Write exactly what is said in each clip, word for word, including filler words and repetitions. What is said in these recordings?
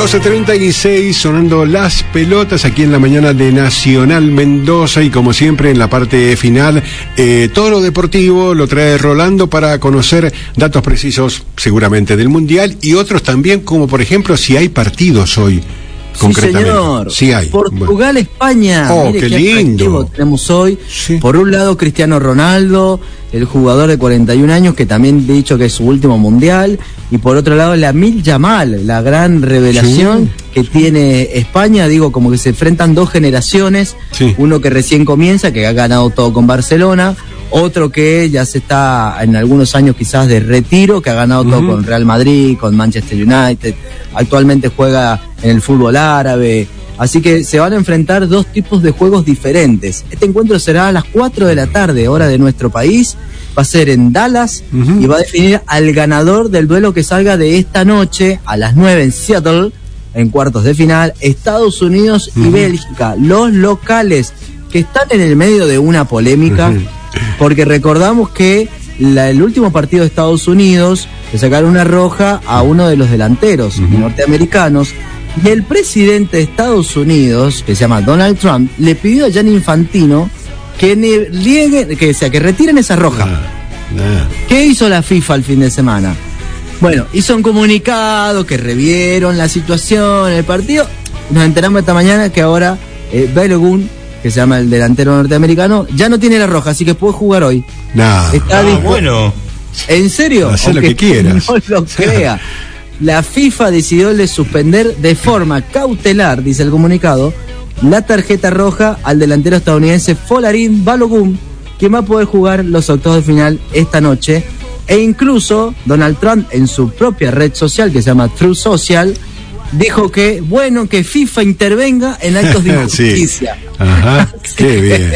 doce treinta y seis, sonando las pelotas aquí en la mañana de Nacional Mendoza, y como siempre en la parte final, eh, todo lo deportivo lo trae Rolando para conocer datos precisos seguramente del Mundial y otros también, como por ejemplo si hay partidos hoy. Concretamente. Sí, señor. Sí hay. Portugal, bueno. España. Oh, Mire qué, qué lindo. Tenemos hoy. Sí. Por un lado, Cristiano Ronaldo, el jugador de cuarenta y un años, que también he dicho que es su último mundial. Y por otro lado, Lamine Yamal, la gran revelación sí. que tiene España. Digo, como que se enfrentan dos generaciones. Sí. Uno que recién comienza, que ha ganado todo con Barcelona. Otro que ya se está en algunos años quizás de retiro, que ha ganado uh-huh. todo con Real Madrid, con Manchester United, actualmente juega en el fútbol árabe, así que se van a enfrentar dos tipos de juegos diferentes. Este encuentro será a las cuatro de la tarde, hora de nuestro país, va a ser en Dallas uh-huh. y va a definir al ganador del duelo que salga de esta noche a las nueve en Seattle, en cuartos de final, Estados Unidos uh-huh. y Bélgica, los locales que están en el medio de una polémica. Uh-huh. Porque recordamos que la, el último partido de Estados Unidos le sacaron una roja a uno de los delanteros uh-huh. norteamericanos, y el presidente de Estados Unidos, que se llama Donald Trump, le pidió a Gianni Infantino que niegue, que, o sea, que retiren esa roja. Nah, nah. ¿Qué hizo la FIFA el fin de semana? Bueno, hizo un comunicado que revieron la situación, el partido. Nos enteramos esta mañana que ahora eh, Balogun, que se llama el delantero norteamericano, ya no tiene la roja, así que puede jugar hoy. Nah, Está ah, bueno. ¿En serio? Haz lo que quieras. No lo crea. La FIFA decidió de suspender de forma cautelar, dice el comunicado, la tarjeta roja al delantero estadounidense Folarin Balogun, quien va a poder jugar los octavos de final esta noche. E incluso Donald Trump, en su propia red social, que se llama Truth Social, dijo que bueno que FIFA intervenga en actos de injusticia. Sí. Ajá, qué bien.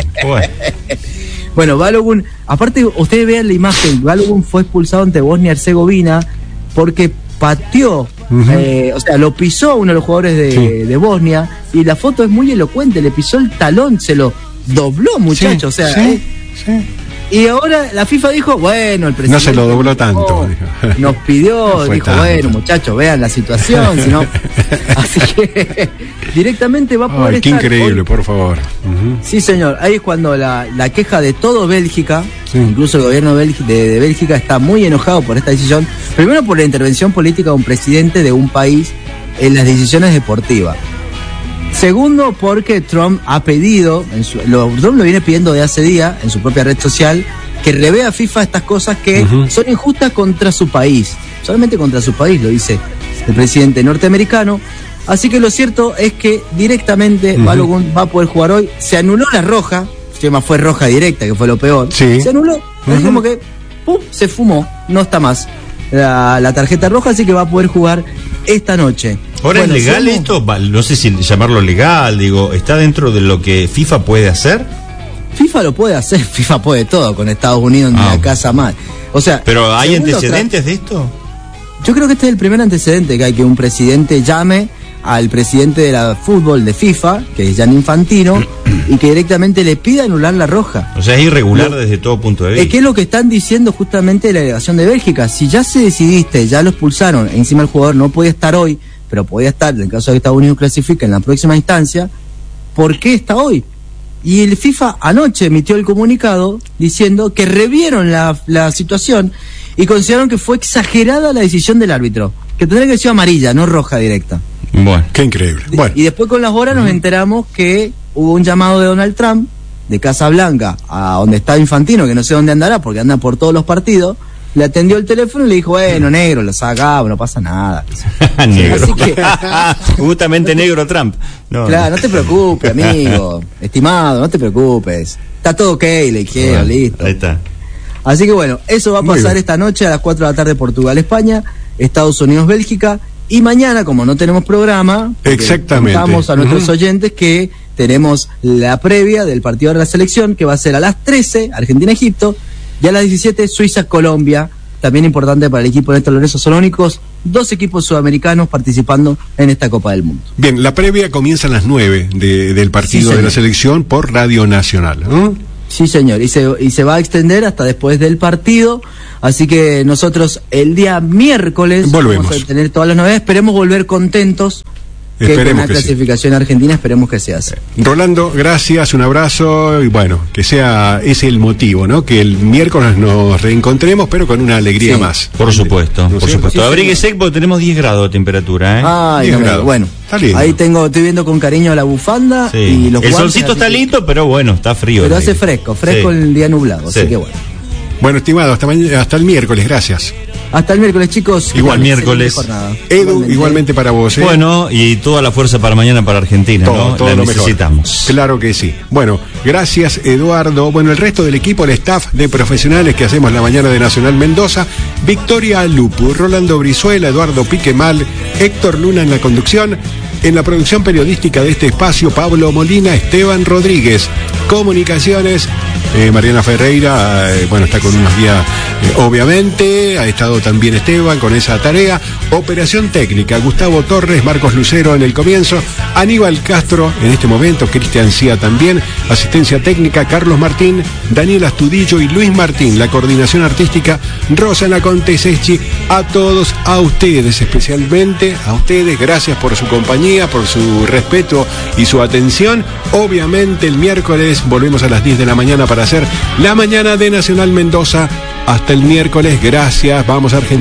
Bueno, Balogun, aparte ustedes vean la imagen, Balogun fue expulsado ante Bosnia-Herzegovina porque pateó, uh-huh. eh, o sea, lo pisó uno de los jugadores de, sí. de Bosnia, y la foto es muy elocuente, le pisó el talón, se lo dobló, muchacho, sí, o sea, sí, eh, sí. Y ahora la FIFA dijo, bueno, el presidente... No se lo dobló tanto. Oh, nos pidió, no dijo, tanto. Bueno, muchachos, vean la situación, si no... Así que directamente va a poder Ay, estar... Qué increíble, hoy. Por favor. Uh-huh. Sí, señor. Ahí es cuando la, la queja de todo Bélgica, sí. incluso el gobierno de, de, de Bélgica, está muy enojado por esta decisión. Primero por la intervención política de un presidente de un país en las decisiones deportivas. Segundo, porque Trump ha pedido, en su, lo, Trump lo viene pidiendo de hace días en su propia red social, que revea a FIFA estas cosas que uh-huh. son injustas contra su país. Solamente contra su país, lo dice el presidente norteamericano. Así que lo cierto es que directamente uh-huh. Balogun va a poder jugar hoy. Se anuló la roja, el tema fue roja directa, que fue lo peor. Sí. Se anuló, uh-huh. es como que pum, se fumó, no está más la, la tarjeta roja, así que va a poder jugar esta noche. Ahora, bueno, ¿es legal somos... esto? No sé si llamarlo legal, digo, ¿está dentro de lo que FIFA puede hacer? FIFA lo puede hacer, FIFA puede todo con Estados Unidos en ah. la casa mal. O sea, ¿pero hay antecedentes tra... de esto? Yo creo que este es el primer antecedente que hay, que un presidente llame al presidente de la fútbol de FIFA, que es Gianni Infantino, y que directamente le pida anular la roja. O sea, es irregular lo, desde todo punto de vista. Es que es lo que están diciendo justamente la delegación de Bélgica. Si ya se decidiste, ya lo expulsaron, encima el jugador no podía estar hoy, pero podía estar, en el caso de que Estados Unidos clasifique en la próxima instancia, ¿por qué está hoy? Y el FIFA anoche emitió el comunicado diciendo que revieron la, la situación y consideraron que fue exagerada la decisión del árbitro, que tendría que haber sido amarilla, no roja directa. Bueno, qué increíble. Bueno. Y después con las horas nos enteramos que hubo un llamado de Donald Trump de Casa Blanca a donde está Infantino, que no sé dónde andará porque anda por todos los partidos. Le atendió el teléfono y le dijo, bueno, negro, lo sacamos, no pasa nada. Negro. Así que, justamente negro Trump. No, claro, no te preocupes, amigo, estimado, no te preocupes. Está todo ok, le dijeron, bueno, listo. Ahí está. Así que bueno, eso va a pasar esta noche a las cuatro de la tarde, Portugal, España, Estados Unidos, Bélgica. Y mañana, como no tenemos programa, exactamente, contamos a nuestros uh-huh. oyentes que tenemos la previa del partido de la selección, que va a ser a las trece, Argentina-Egipto, y a las diecisiete, Suiza-Colombia, también importante para el equipo de Néstor Lorenzo. Son los únicos dos equipos sudamericanos participando en esta Copa del Mundo. Bien, la previa comienza a las nueve de, del partido sí, de la selección por Radio Nacional, ¿no? Sí, señor, y se, y se va a extender hasta después del partido, así que nosotros el día miércoles volvemos vamos a tener todas las novedades, esperemos volver contentos que con Esperemos la que sí. clasificación argentina esperemos que se hace. Rolando, gracias, un abrazo y bueno, que sea ese el motivo, ¿no? Que el miércoles nos reencontremos, pero con una alegría Sí. más. Por supuesto, ¿No es por cierto? supuesto. Sí, Abríguese porque tenemos diez grados de temperatura, ¿eh? Ay, diez no me- grados. bueno, Está lindo. ahí tengo, estoy viendo con cariño la bufanda Sí. y los El guantes, solcito así está que- lindo, pero bueno, está frío. pero el hace aire. fresco, fresco Sí. el día nublado, Sí. así que bueno. Bueno, estimado, hasta, mañana, hasta el miércoles, gracias. Hasta el miércoles, chicos. Igual, Excelente miércoles. jornada. Edu, igualmente para vos, ¿eh? Bueno, y toda la fuerza para mañana para Argentina, todo, ¿no? todo La lo mejor. necesitamos. Claro que sí. Bueno, gracias Eduardo. Bueno, el resto del equipo, el staff de profesionales que hacemos la mañana de Nacional Mendoza, Victoria Lupu, Rolando Brizuela, Eduardo Piquemal, Héctor Luna en la conducción, en la producción periodística de este espacio, Pablo Molina, Esteban Rodríguez, comunicaciones, eh, Mariana Ferreira, eh, bueno, está con unos días, eh, obviamente, ha estado también Esteban con esa tarea, operación técnica, Gustavo Torres, Marcos Lucero en el comienzo, Aníbal Castro en este momento, Cristian Cía también, asistencia técnica, Carlos Martín, Daniel Astudillo y Luis Martín, la coordinación artística, Rosana Conteseschi, a todos, a ustedes especialmente, a ustedes, gracias por su compañía, por su respeto y su atención. Obviamente el miércoles volvemos a las diez de la mañana para hacer la mañana de Nacional Mendoza. Hasta el miércoles, gracias, vamos a Argentina.